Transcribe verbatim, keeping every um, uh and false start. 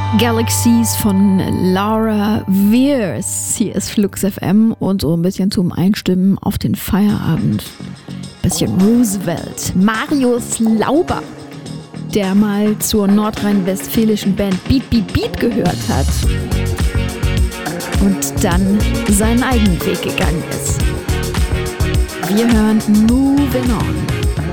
Galaxies von Laura Weirs. Hier ist Flux F M und so ein bisschen zum Einstimmen auf den Feierabend. Bisschen Roosevelt. Marius Lauber, der mal zur nordrhein-westfälischen Band Beat Beat Beat gehört hat und dann seinen eigenen Weg gegangen ist. Wir hören Moving On.